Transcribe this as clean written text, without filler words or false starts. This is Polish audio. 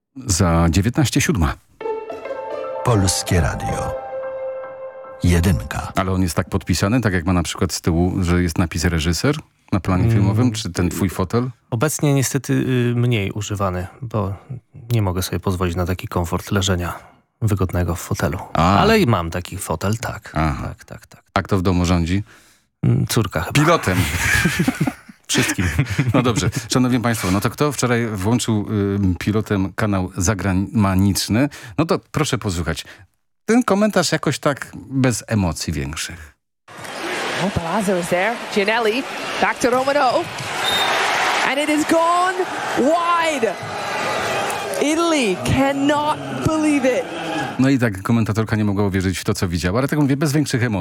Za 19:07. Polskie Radio. 1. Ale on jest tak podpisany, tak jak ma na przykład z tyłu, że jest napis reżyser na planie filmowym, czy ten twój fotel? Obecnie niestety mniej używany, bo nie mogę sobie pozwolić na taki komfort leżenia wygodnego w fotelu. Ale i mam taki fotel, tak. Tak. A kto w domu rządzi? Córka chyba. Pilotem. Wszystkim. No dobrze. Szanowni Państwo, no to kto wczoraj włączył pilotem kanał zagraniczny, no to proszę posłuchać. Ten komentarz jakoś tak bez emocji większych. Oh, Palazzo is there. Gianelli, back to Romano. And it is gone wide. Italy cannot believe it. No i tak komentatorka nie mogła uwierzyć w to, co widziała, ale tak mówię, bez większych emocji.